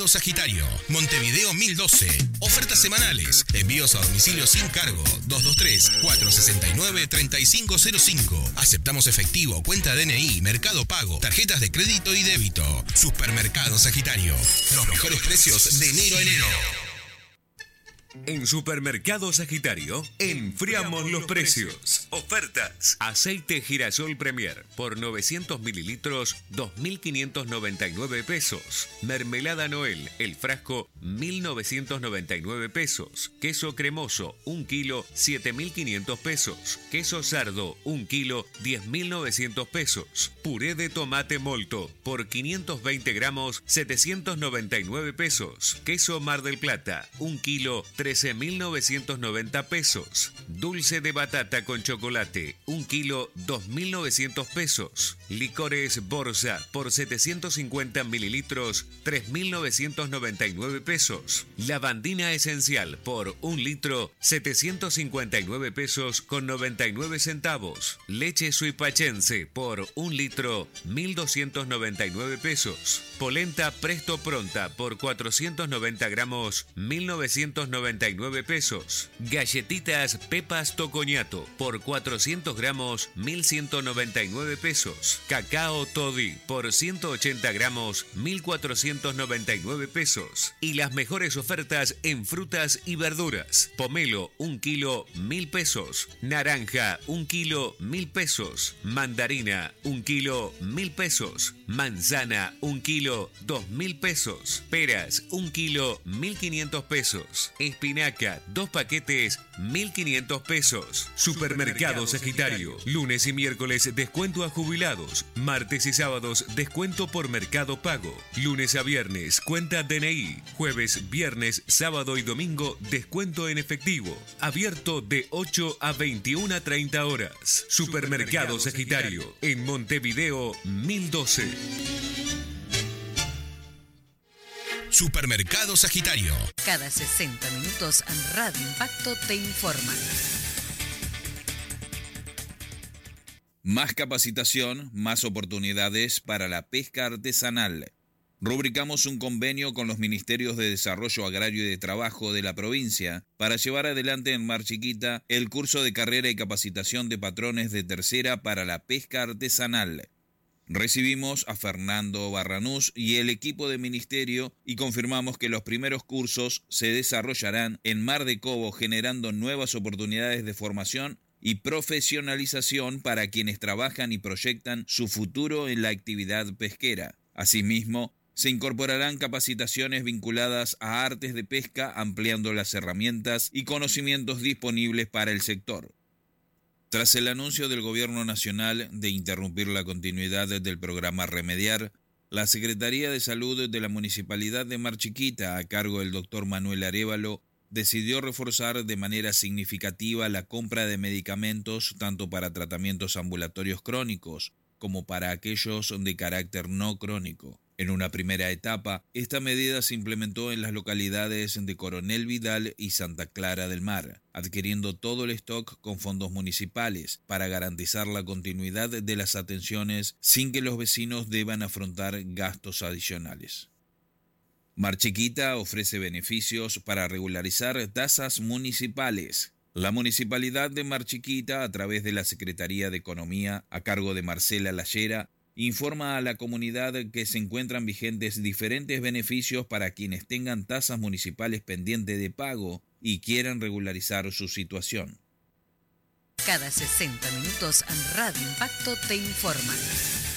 Sagitario, Montevideo 1012. Ofertas semanales. Envíos a domicilio sin cargo. 223-469-3505. Aceptamos efectivo, cuenta DNI, Mercado Pago, tarjetas de crédito y débito. Supermercado Sagitario. Los mejores precios de enero a enero. En Supermercado Sagitario, enfriamos los precios. Ofertas. Aceite girasol Premier por 900 mililitros, 2.599 pesos. Mermelada Noel, el frasco, 1.999 pesos. Queso cremoso, 1 kilo, 7.500 pesos. Queso sardo, 1 kilo, 10.900 pesos. Puré de tomate molto por 520 gramos, 799 pesos. Queso Mar del Plata, 1 kilo, 13.990 pesos. Dulce de batata con chocolate, 1 kilo, 2.900 pesos. Licores Borsa por 750 mililitros, 3.999 pesos. Lavandina esencial por 1 litro, 759 pesos con 99 centavos. Leche suipachense por 1 litro, 1.299 pesos. Polenta Presto Pronta por 490 gramos, 1.999 pesos. Galletitas Pepas Tocoñato por 400 gramos, 1.199 pesos. Cacao Toddy por 180 gramos, 1.499 pesos. Y las mejores ofertas en frutas y verduras. Pomelo 1 kilo, 1.000 pesos. Naranja 1 kilo, 1.000 pesos. Mandarina 1 kilo, 1.000 pesos. Manzana 1 kilo, 2.000 pesos. Peras 1 kilo, 1.500 pesos. Espinaca 2 paquetes, 1.500 pesos. Supermercado Sagitario. Lunes y miércoles descuento a jubilados. Martes y sábados descuento por Mercado Pago. Lunes a viernes cuenta DNI. Jueves, viernes, sábado y domingo descuento en efectivo. Abierto de 8 a 21:30 horas. Supermercado Sagitario. En Montevideo 1012. Supermercado Sagitario. Cada 60 minutos Radio Impacto te informa. Más capacitación, más oportunidades para la pesca artesanal. Rubricamos un convenio con los Ministerios de Desarrollo Agrario y de Trabajo de la provincia para llevar adelante en Mar Chiquita el curso de carrera y capacitación de patrones de tercera para la pesca artesanal. Recibimos a Fernando Barranús y el equipo de ministerio y confirmamos que los primeros cursos se desarrollarán en Mar de Cobo, generando nuevas oportunidades de formación y profesionalización para quienes trabajan y proyectan su futuro en la actividad pesquera. Asimismo, se incorporarán capacitaciones vinculadas a artes de pesca, ampliando las herramientas y conocimientos disponibles para el sector. Tras el anuncio del Gobierno Nacional de interrumpir la continuidad del programa Remediar, la Secretaría de Salud de la Municipalidad de Mar Chiquita, a cargo del doctor Manuel Arévalo, decidió reforzar de manera significativa la compra de medicamentos tanto para tratamientos ambulatorios crónicos como para aquellos de carácter no crónico. En una primera etapa, esta medida se implementó en las localidades de Coronel Vidal y Santa Clara del Mar, adquiriendo todo el stock con fondos municipales para garantizar la continuidad de las atenciones sin que los vecinos deban afrontar gastos adicionales. Mar Chiquita ofrece beneficios para regularizar tasas municipales. La Municipalidad de Mar Chiquita, a través de la Secretaría de Economía, a cargo de Marcela Llayera, informa a la comunidad que se encuentran vigentes diferentes beneficios para quienes tengan tasas municipales pendientes de pago y quieran regularizar su situación. Cada 60 minutos Radio Impacto te informa.